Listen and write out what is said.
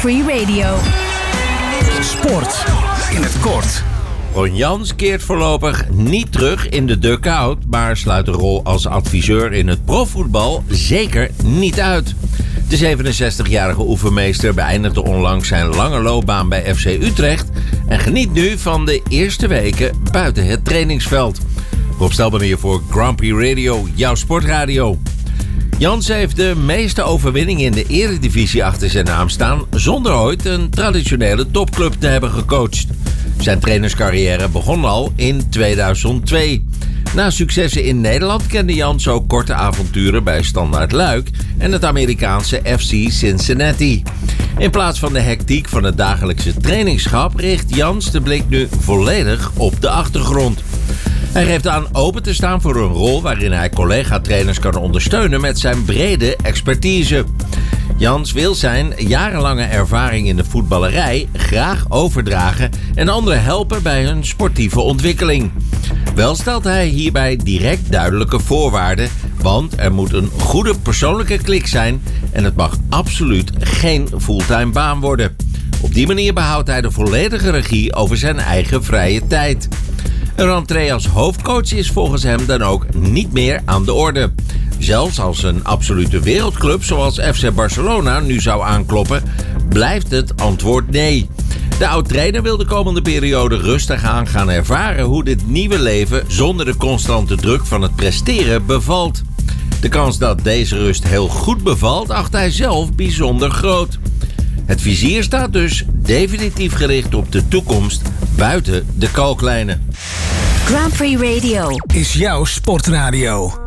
Prix Radio. Sport in het kort. Ron Jans keert voorlopig niet terug in de dugout, maar sluit de rol als adviseur in het profvoetbal zeker niet uit. De 67-jarige oefenmeester beëindigde onlangs zijn lange loopbaan bij FC Utrecht en geniet nu van de eerste weken buiten het trainingsveld. Rob Stelman hier voor Grand Prix Radio, jouw sportradio. Jans heeft de meeste overwinningen in de Eredivisie achter zijn naam staan, zonder ooit een traditionele topclub te hebben gecoacht. Zijn trainerscarrière begon al in 2002. Na successen in Nederland kende Jans ook korte avonturen bij Standaard Luik en het Amerikaanse FC Cincinnati. In plaats van de hectiek van het dagelijkse trainingsschap richt Jans de blik nu volledig op de achtergrond. Hij geeft aan open te staan voor een rol waarin hij collega-trainers kan ondersteunen met zijn brede expertise. Jans wil zijn jarenlange ervaring in de voetballerij graag overdragen en anderen helpen bij hun sportieve ontwikkeling. Wel stelt hij hierbij direct duidelijke voorwaarden, want er moet een goede persoonlijke klik zijn en het mag absoluut geen fulltime baan worden. Op die manier behoudt hij de volledige regie over zijn eigen vrije tijd. Een rentree als hoofdcoach is volgens hem dan ook niet meer aan de orde. Zelfs als een absolute wereldclub zoals FC Barcelona nu zou aankloppen, blijft het antwoord nee. De oud-trainer wil de komende periode rustig aan gaan ervaren hoe dit nieuwe leven zonder de constante druk van het presteren bevalt. De kans dat deze rust heel goed bevalt, acht hij zelf bijzonder groot. Het vizier staat dus definitief gericht op de toekomst buiten de kalklijnen. Grand Prix Radio Is jouw sportradio.